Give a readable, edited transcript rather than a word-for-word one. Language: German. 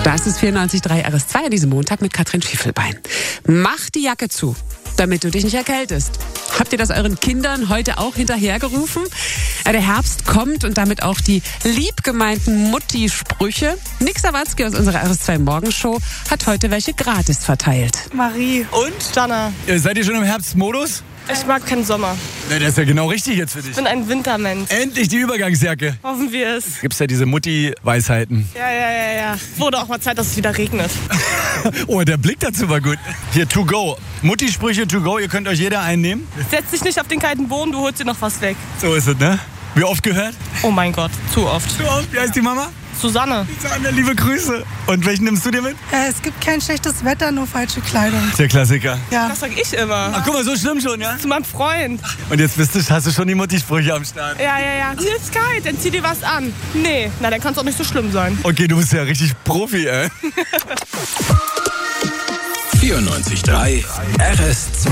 Das ist 94.3 RS2 an diesem Montag mit Katrin Schiefelbein. Mach die Jacke zu, damit du dich nicht erkältest. Habt ihr das euren Kindern heute auch hinterhergerufen? Ja, der Herbst kommt und damit auch die liebgemeinten Mutti-Sprüche. Nick Sawatzki aus unserer RS2 Morgenshow hat heute welche gratis verteilt. Marie. Und? Jana. Seid ihr schon im Herbstmodus? Ich mag keinen Sommer. Ne, das ist ja genau richtig jetzt für dich. Ich bin ein Wintermensch. Endlich die Übergangsjacke. Hoffen wir es. Gibt's ja diese Mutti-Weisheiten. Ja. Wurde auch mal Zeit, dass es wieder regnet. Oh, der Blick dazu war gut. Hier, to go. Mutti-Sprüche to go, ihr könnt euch jeder einnehmen. Setz dich nicht auf den kalten Boden, du holst dir noch was weg. So ist es, ne? Wie oft gehört? Oh mein Gott, zu oft. Zu oft. Wie heißt die Mama? Susanne. Susanne, liebe Grüße. Und welchen nimmst du dir mit? Es gibt kein schlechtes Wetter, nur falsche Kleidung. Der Klassiker. Ja. Das sag ich immer. Ach, guck mal, so schlimm schon, ja? Zu meinem Freund. Und jetzt hast du schon die Mutti-Sprüche am Start. Ja. Hier ist kalt, dann zieh dir was an. Nee, na dann kann es auch nicht so schlimm sein. Okay, du bist ja richtig Profi, ey. 94.3 RS2